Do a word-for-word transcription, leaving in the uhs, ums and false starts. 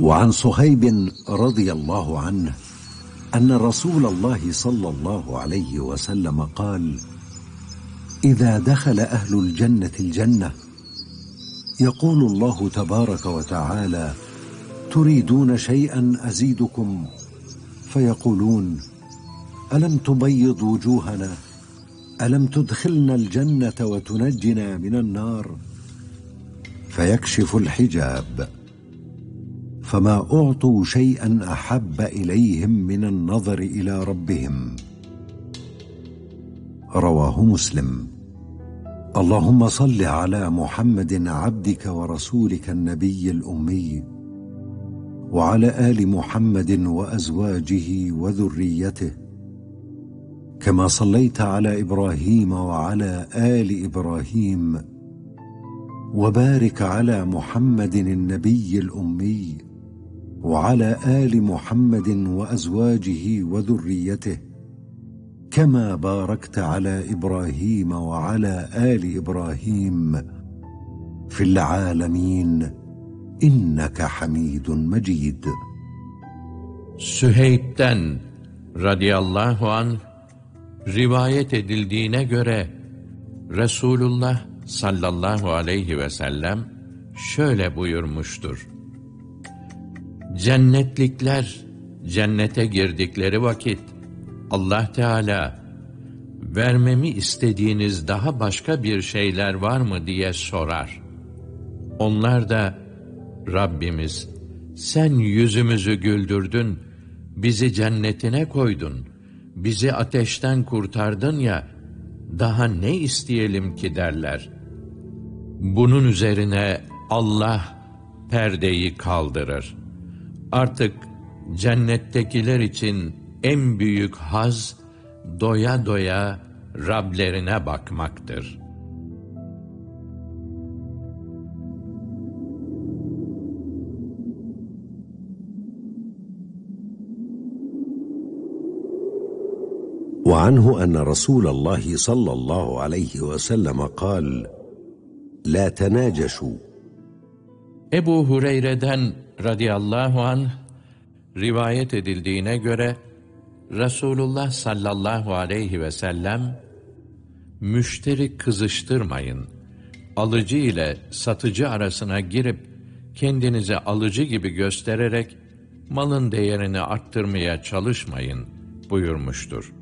وعن صهيب رضي الله عنه أن رسول الله صلى الله عليه وسلم قال: إذا دخل أهل الجنة الجنة يقول الله تبارك وتعالى: تريدون شيئا أزيدكم؟ فيقولون: ألم تبيض وجوهنا؟ ألم تدخلنا الجنة وتنجنا من النار؟ فيكشف الحجاب، فما أعطوا شيئا أحب إليهم من النظر إلى ربهم. رواه مسلم. اللهم صل على محمد عبدك ورسولك النبي الأمي، وعلى آل محمد وأزواجه وذريته، كما صليت على إبراهيم وعلى آل إبراهيم، وبارك على محمد النبي الأمي وعلى آل محمد وأزواجه وذريته، كما باركت على إبراهيم وعلى آل إبراهيم في العالمين إنك حميد مجيد. Süheyb'den radıyallahu anh rivayet edildiğine göre Resulullah sallallahu aleyhi ve sellem şöyle buyurmuştur: Cennetlikler cennete girdikleri vakit Allah Teala, vermemi istediğiniz daha başka bir şeyler var mı diye sorar. Onlar da, Rabbimiz, sen yüzümüzü güldürdün, bizi cennetine koydun, bizi ateşten kurtardın ya, daha ne isteyelim ki derler. Bunun üzerine Allah perdeyi kaldırır. Artık cennettekiler için en büyük haz, doya doya Rablerine bakmaktır. وعنه أن رسول الله صلى الله عليه وسلم قال: لا تناجشوا. Ebu Hureyre'den radıyallahu anh rivayet edildiğine göre Resulullah sallallahu aleyhi ve sellem, müşteri kızıştırmayın, alıcı ile satıcı arasına girip kendinize alıcı gibi göstererek malın değerini arttırmaya çalışmayın buyurmuştur.